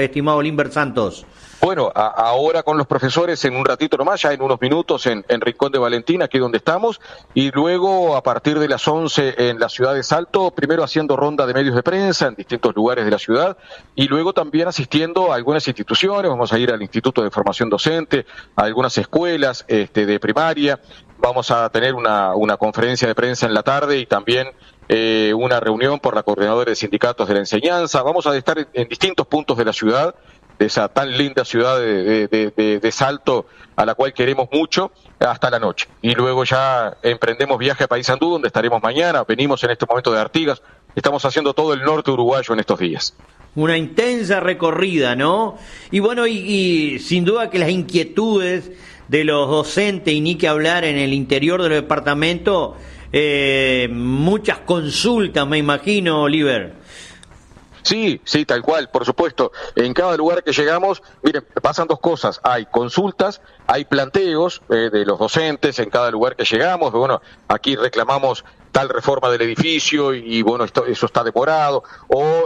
estimado Limber Santos? Bueno, ahora con los profesores en un ratito nomás, ya en unos minutos en Rincón de Valentín, aquí donde estamos, y luego a partir de las 11 en la ciudad de Salto, primero haciendo ronda de medios de prensa en distintos lugares de la ciudad, y luego también asistiendo a algunas instituciones. Vamos a ir al Instituto de Formación Docente, a algunas escuelas de primaria, vamos a tener una conferencia de prensa en la tarde y también una reunión por la coordinadora de sindicatos de la enseñanza. Vamos a estar en distintos puntos de la ciudad, de esa tan linda ciudad de Salto, a la cual queremos mucho, hasta la noche. Y luego ya emprendemos viaje a Paysandú, donde estaremos mañana. Venimos en este momento de Artigas. Estamos haciendo todo el norte uruguayo en estos días. Una intensa recorrida, ¿no? Y bueno, y sin duda que las inquietudes de los docentes, y ni que hablar en el interior del departamento, muchas consultas, me imagino, Oliver. Sí, tal cual, por supuesto. En cada lugar que llegamos, miren, pasan dos cosas. Hay consultas, hay planteos de los docentes en cada lugar que llegamos. Bueno, aquí reclamamos tal reforma del edificio y bueno, eso está demorado. O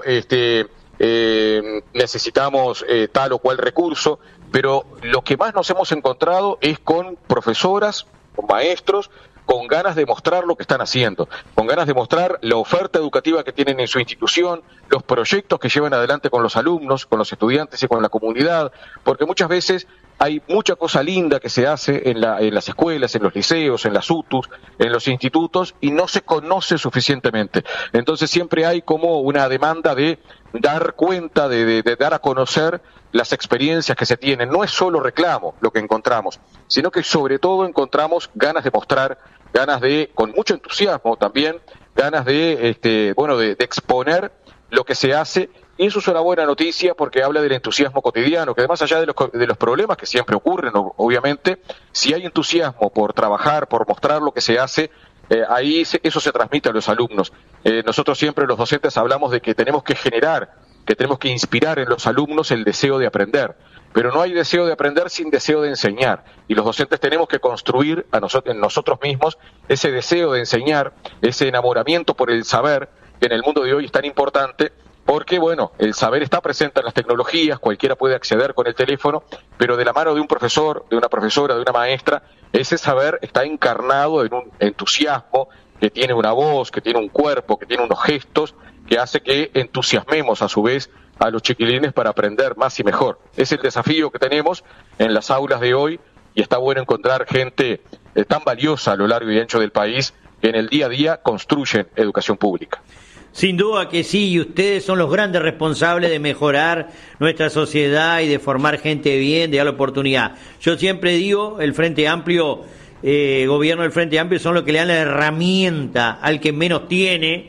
necesitamos tal o cual recurso. Pero lo que más nos hemos encontrado es con profesoras, con maestros, con ganas de mostrar lo que están haciendo, con ganas de mostrar la oferta educativa que tienen en su institución, los proyectos que llevan adelante con los alumnos, con los estudiantes y con la comunidad, porque muchas veces hay mucha cosa linda que se hace en las escuelas, en los liceos, en las UTUs, en los institutos, y no se conoce suficientemente. Entonces siempre hay como una demanda de dar cuenta, de dar a conocer las experiencias que se tienen. No es solo reclamo lo que encontramos, sino que sobre todo encontramos ganas de mostrar, ganas de, con mucho entusiasmo también, ganas de exponer lo que se hace. Y eso es una buena noticia porque habla del entusiasmo cotidiano, que más allá de los problemas que siempre ocurren, obviamente, si hay entusiasmo por trabajar, por mostrar lo que se hace, eso se transmite a los alumnos. Nosotros siempre los docentes hablamos de que tenemos que generar, que tenemos que inspirar en los alumnos el deseo de aprender. Pero no hay deseo de aprender sin deseo de enseñar. Y los docentes tenemos que construir en nosotros mismos ese deseo de enseñar, ese enamoramiento por el saber, que en el mundo de hoy es tan importante, porque, bueno, el saber está presente en las tecnologías, cualquiera puede acceder con el teléfono, pero de la mano de un profesor, de una profesora, de una maestra, ese saber está encarnado en un entusiasmo que tiene una voz, que tiene un cuerpo, que tiene unos gestos, que hace que entusiasmemos a su vez a los chiquilines para aprender más y mejor. Es el desafío que tenemos en las aulas de hoy, y está bueno encontrar gente tan valiosa a lo largo y ancho del país que en el día a día construyen educación pública. Sin duda que sí, y ustedes son los grandes responsables de mejorar nuestra sociedad y de formar gente bien, de dar la oportunidad. Yo siempre digo, el Frente Amplio, gobierno del Frente Amplio, son los que le dan la herramienta al que menos tiene,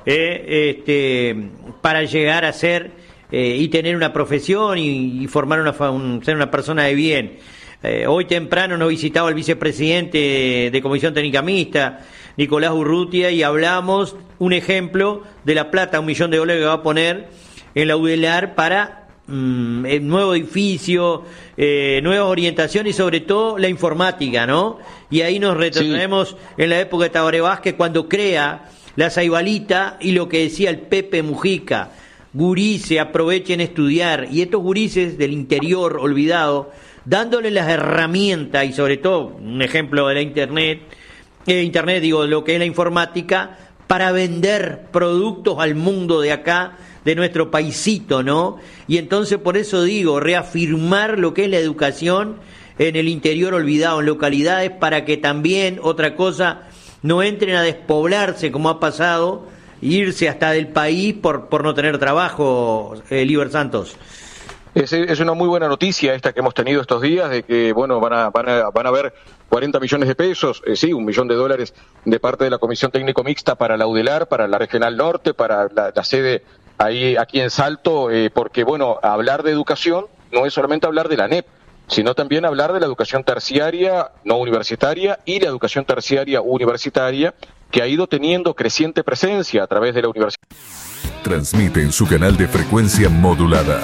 para llegar a ser y tener una profesión y formar ser una persona de bien. Hoy temprano nos visitaba el vicepresidente de Comisión Técnica Mixta, Nicolás Urrutia, y hablamos un ejemplo de la plata, $1 millón que va a poner en la UDELAR para el nuevo edificio, nuevas orientaciones y sobre todo la informática, ¿no? Y ahí nos retrocedemos en la época de Tabaré Vázquez, cuando crea la Saibalita, y lo que decía el Pepe Mujica: gurises, aprovechen estudiar. Y estos gurises del interior olvidado, dándole las herramientas y sobre todo un ejemplo de la internet, lo que es la informática, para vender productos al mundo de acá, de nuestro paisito, ¿no? Y entonces por eso digo, reafirmar lo que es la educación en el interior olvidado, en localidades, para que también, otra cosa, no entren a despoblarse como ha pasado, irse hasta del país por no tener trabajo, Liber Santos. Es una muy buena noticia esta que hemos tenido estos días, de que bueno van a haber 40 millones de pesos, $1 millón de parte de la Comisión Técnico Mixta para la UDELAR, para la Regional Norte, para la sede aquí en Salto, porque bueno, hablar de educación no es solamente hablar de la ANEP, sino también hablar de la educación terciaria no universitaria y la educación terciaria universitaria, que ha ido teniendo creciente presencia a través de la universidad. Transmite en su canal de frecuencia modulada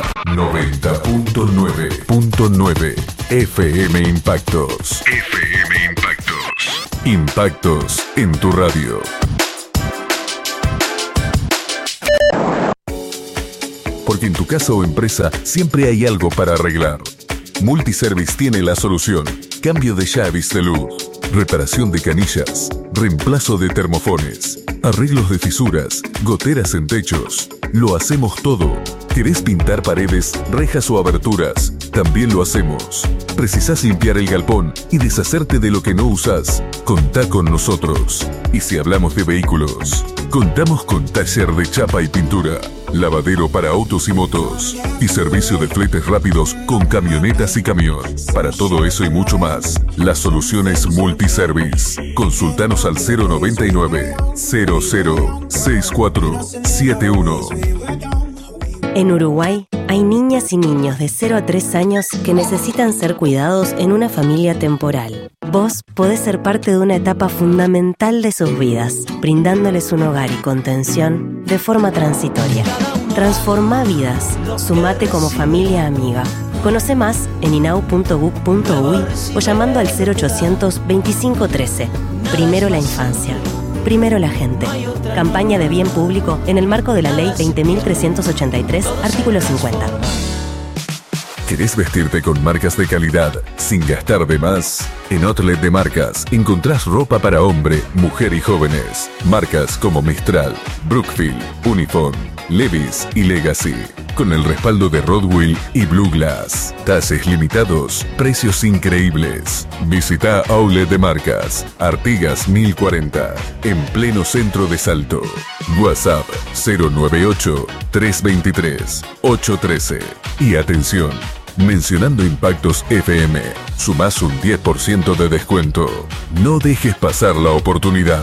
90.9.9 FM Impactos. FM Impactos. Impactos en tu radio. porque en tu casa o empresa siempre hay algo para arreglar. Multiservice tiene la solución. Cambio de llaves de luz, reparación de canillas, reemplazo de termofones, arreglos de fisuras, goteras en techos. Lo hacemos todo. ¿Querés pintar paredes, rejas o aberturas? También lo hacemos. ¿Precisás limpiar el galpón y deshacerte de lo que no usás? Contá con nosotros. Y si hablamos de vehículos, contamos con taller de chapa y pintura, lavadero para autos y motos, y servicio de fletes rápidos con camionetas y camión. Para todo eso y mucho más, la solución es Multiservice. Consultanos al 099 006471. En Uruguay hay niñas y niños de 0 a 3 años que necesitan ser cuidados en una familia temporal. Vos podés ser parte de una etapa fundamental de sus vidas, brindándoles un hogar y contención de forma transitoria. Transforma vidas. Sumate como familia amiga. Conoce más en inau.gov.uy o llamando al 0800 2513. Primero la infancia. Primero la gente. Campaña de bien público en el marco de la Ley 20.383, artículo 50. ¿Querés vestirte con marcas de calidad sin gastar de más? En Outlet de Marcas encontrás ropa para hombre, mujer y jóvenes. Marcas como Mistral, Brookfield, Uniform, Levi's y Legacy. Con el respaldo de Rodwell y Blue Glass. Tases limitados, precios increíbles. Visita Outlet de Marcas, Artigas 1040, en pleno centro de Salto. WhatsApp 098-323-813. Y atención, mencionando Impactos FM, sumás un 10% de descuento. No dejes pasar la oportunidad.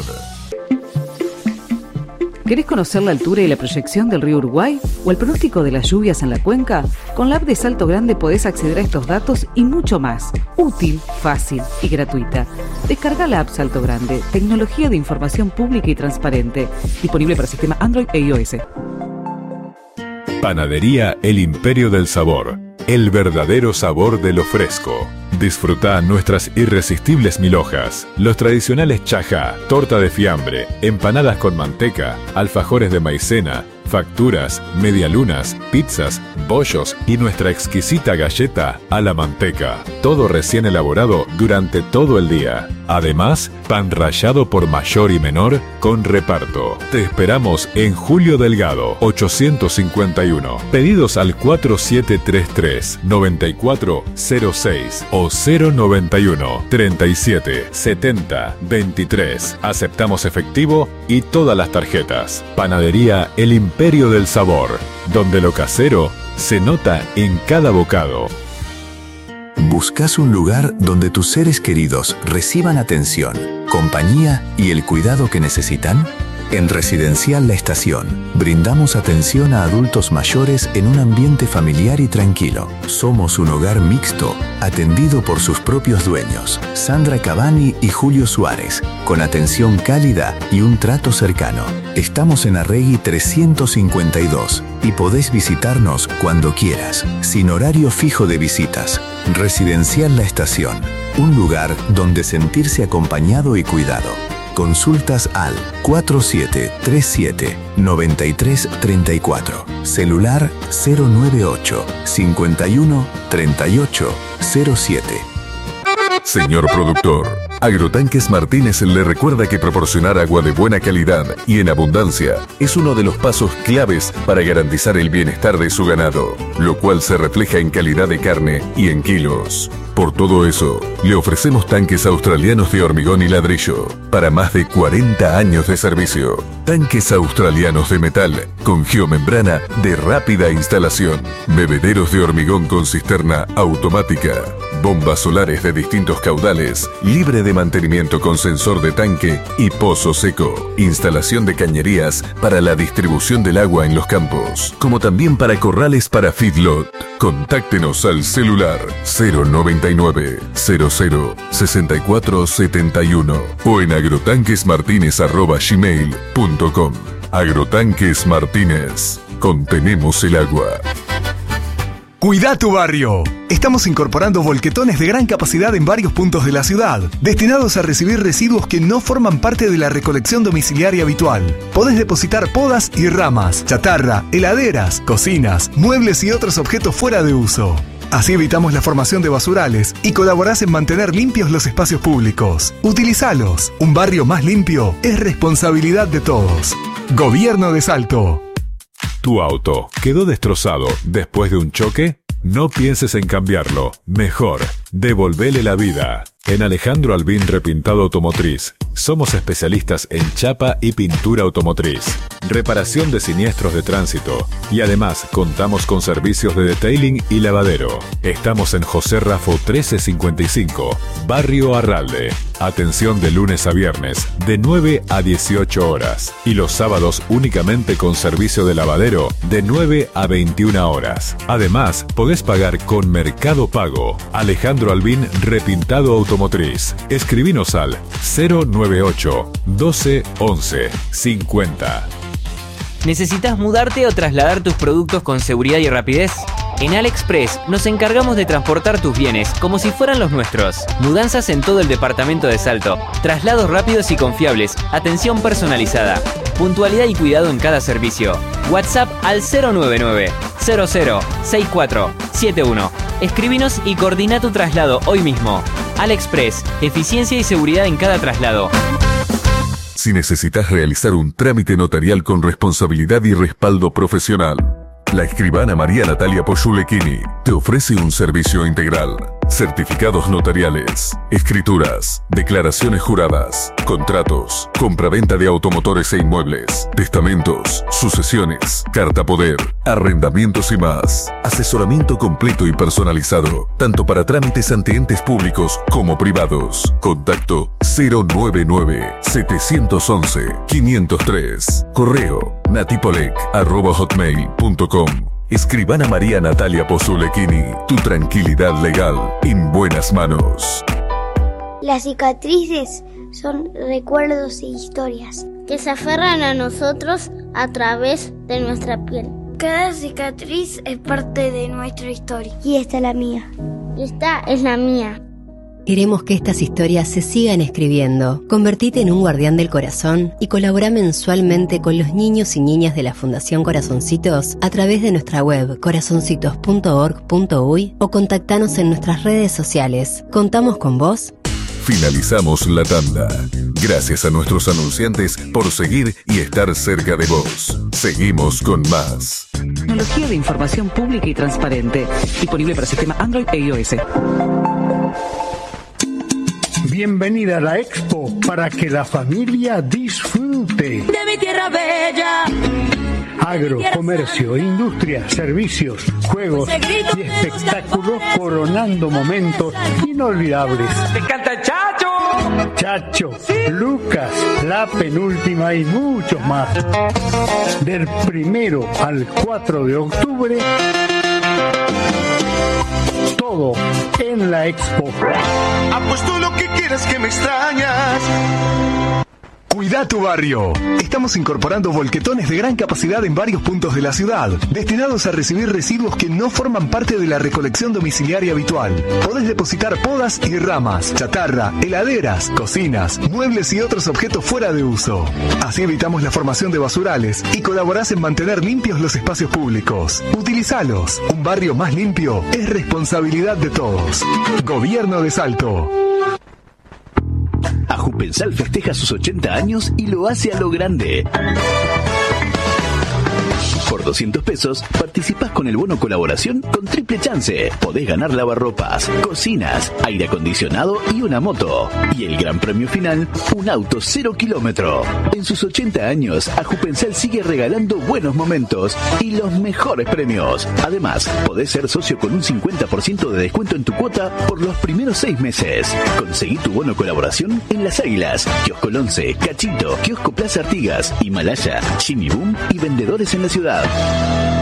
¿Querés conocer la altura y la proyección del río Uruguay o el pronóstico de las lluvias en la cuenca? Con la app de Salto Grande podés acceder a estos datos y mucho más. Útil, fácil y gratuita. Descarga la app Salto Grande, tecnología de información pública y transparente. Disponible para sistema Android e iOS. Panadería El Imperio del Sabor. El verdadero sabor de lo fresco. Disfruta nuestras irresistibles milhojas, los tradicionales chajá, torta de fiambre, empanadas con manteca, alfajores de maicena, facturas, medialunas, pizzas, bollos y nuestra exquisita galleta a la manteca. Todo recién elaborado durante todo el día. Además, pan rallado por mayor y menor con reparto. Te esperamos en Julio Delgado, 851. Pedidos al 4733-9406 o 091 37 70 23. Aceptamos efectivo y todas las tarjetas. Panadería El Imperio del Sabor, donde lo casero se nota en cada bocado. ¿Buscas un lugar donde tus seres queridos reciban atención, compañía y el cuidado que necesitan? En Residencial La Estación, brindamos atención a adultos mayores en un ambiente familiar y tranquilo. Somos un hogar mixto, atendido por sus propios dueños, Sandra Cavani y Julio Suárez, con atención cálida y un trato cercano. Estamos en Arregui 352 y podés visitarnos cuando quieras, sin horario fijo de visitas. Residencial La Estación, un lugar donde sentirse acompañado y cuidado. Consultas al 4737-9334. Celular 098 51 38 07. Señor productor, Agrotanques Martínez le recuerda que proporcionar agua de buena calidad y en abundancia es uno de los pasos claves para garantizar el bienestar de su ganado, lo cual se refleja en calidad de carne y en kilos. Por todo eso, le ofrecemos tanques australianos de hormigón y ladrillo para más de 40 años de servicio. Tanques australianos de metal con geomembrana de rápida instalación. Bebederos de hormigón con cisterna automática. Bombas solares de distintos caudales, libre de mantenimiento con sensor de tanque y pozo seco. Instalación de cañerías para la distribución del agua en los campos, como también para corrales para feedlot. Contáctenos al celular 099 00 64 71 o en agrotanquesmartinez@gmail.com. Agrotanques Martínez. Contenemos el agua. Cuida tu barrio. Estamos incorporando volquetones de gran capacidad en varios puntos de la ciudad, destinados a recibir residuos que no forman parte de la recolección domiciliaria habitual. Podés depositar podas y ramas, chatarra, heladeras, cocinas, muebles y otros objetos fuera de uso. Así evitamos la formación de basurales y colaborás en mantener limpios los espacios públicos. Utilizalos. Un barrio más limpio es responsabilidad de todos. Gobierno de Salto. ¿Tu auto quedó destrozado después de un choque? No pienses en cambiarlo. Mejor, devolvele la vida. En Alejandro Albín Repintado Automotriz, somos especialistas en chapa y pintura automotriz, reparación de siniestros de tránsito y además contamos con servicios de detailing y lavadero. Estamos en José Rafo 1355, Barrio Arralde. Atención de lunes a viernes, de 9 a 18 horas. Y los sábados únicamente con servicio de lavadero, de 9 a 21 horas. Además, podés pagar con Mercado Pago. Alejandro Albín Repintado Automotriz. Escribinos al 098 12 11 50. ¿Necesitas mudarte o trasladar tus productos con seguridad y rapidez? En AliExpress nos encargamos de transportar tus bienes como si fueran los nuestros. Mudanzas en todo el departamento de Salto, traslados rápidos y confiables, atención personalizada, puntualidad y cuidado en cada servicio. WhatsApp al 099 006471. Escríbinos y coordina tu traslado hoy mismo. AliExpress, eficiencia y seguridad en cada traslado. Si necesitas realizar un trámite notarial con responsabilidad y respaldo profesional, la escribana María Natalia Poyulekini te ofrece un servicio integral. Certificados notariales, escrituras, declaraciones juradas, contratos, compraventa de automotores e inmuebles, testamentos, sucesiones, carta poder, arrendamientos y más. Asesoramiento completo y personalizado, tanto para trámites ante entes públicos como privados. Contacto 099-711-503. Correo natipolec@hotmail.com. Escribana María Natalia Poyulekini, tu tranquilidad legal en buenas manos. Las cicatrices son recuerdos e historias que se aferran a nosotros a través de nuestra piel. Cada cicatriz es parte de nuestra historia. Y esta es la mía. Y esta es la mía. Queremos que estas historias se sigan escribiendo. Convertite en un guardián del corazón y colabora mensualmente con los niños y niñas de la Fundación Corazoncitos a través de nuestra web corazoncitos.org.uy o contactanos en nuestras redes sociales. ¿Contamos con vos? Finalizamos la tanda. Gracias a nuestros anunciantes por seguir y estar cerca de vos. Seguimos con más. Tecnología de información pública y transparente. Disponible para sistema Android e iOS. Bienvenida a la Expo para que la familia disfrute. De mi tierra bella. Agro, comercio, industria, servicios, juegos y espectáculos coronando momentos inolvidables. ¡Me encanta el Chacho! Chacho, Lucas, La Penúltima y muchos más. Del 1 al 4 de octubre, todo en la Expo. Apuesto lo que quieras que me extrañas. Cuida tu barrio. Estamos incorporando volquetones de gran capacidad en varios puntos de la ciudad, destinados a recibir residuos que no forman parte de la recolección domiciliaria habitual. Podés depositar podas y ramas, chatarra, heladeras, cocinas, muebles y otros objetos fuera de uso. Así evitamos la formación de basurales y colaborás en mantener limpios los espacios públicos. Utilizalos. Un barrio más limpio es responsabilidad de todos. Gobierno de Salto. Ajupensal festeja sus 80 años y lo hace a lo grande. Por 200 pesos participás con el bono colaboración con triple chance. Podés ganar lavarropas, cocinas, aire acondicionado y una moto. Y el gran premio final, un auto 0 kilómetro. En sus 80 años, Ajupensal sigue regalando buenos momentos y los mejores premios. Además, podés ser socio con un 50% de descuento en tu cuota por los primeros 6 meses. Conseguí tu bono colaboración en Las Águilas, Kiosco El 11, Cachito, Kiosco Plaza Artigas, Himalaya, Jimmy Boom y vendedores en la ciudad.